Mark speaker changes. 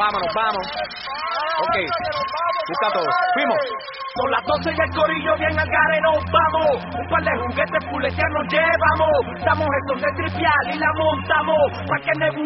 Speaker 1: vamos. Ok, busca todo. Fuimos.
Speaker 2: Con las 12 y el corillo bien al gare nos vamos. Un par de juguetes puletear nos llevamos. Damos estos de tripial y la montamos. Pa' que